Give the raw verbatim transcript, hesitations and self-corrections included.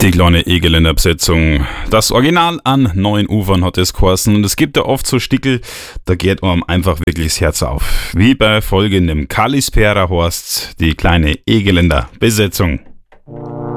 Die kleine Egeländer Besetzung. Das Original an neuen Ufern hat es geheißen. Und es gibt ja oft so Stickel, da geht einem einfach wirklich das Herz auf. Wie bei folgendem Kalispera Horst, die kleine Egeländer Besetzung.